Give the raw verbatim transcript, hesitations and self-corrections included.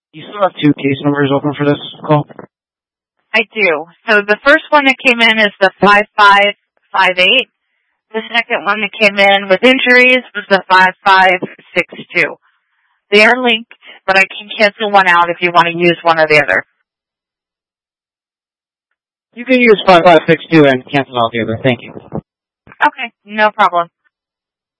You still have two case numbers open for this call? I do. So the first one that came in is the five five five eight. The second one that came in with injuries was the five five six two. They are linked, but I can cancel one out if you want to use one or the other. You can use five five six two and cancel out the other. Thank you. Okay, no problem.